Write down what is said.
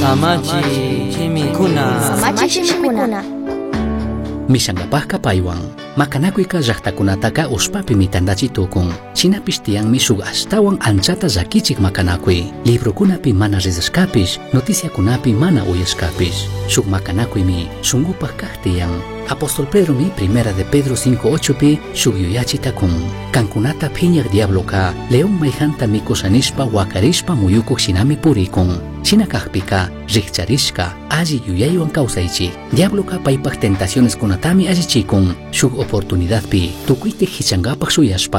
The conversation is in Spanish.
Samachi chimikuna. Misangapahka paywan makanakuyka llaqtakunataka uspapi mitandachi tukun. Shinapish tiyanmi shuk astawan anchata llakichik makanakuy. Librokunapi mana ridashkapish, noticiakunapi mana uyashkapish. Shuk makanakuymi shunqupaj kaq tiyan. Apóstol Pedro mi primera de Pedro 5:8 pi shuk yuyachitakun. Kankunata phiñaq diabloka león mayjanta mikushanishpa wakarishpa muyukuq shinami purikun. Shinakaqpika rikcharishka alli yuyaywan kawsaychik. Diabloka paypaq tentaciones kunatami allichikun. Shuk oportunidadpi tukuytik hichankapaq shuyashpa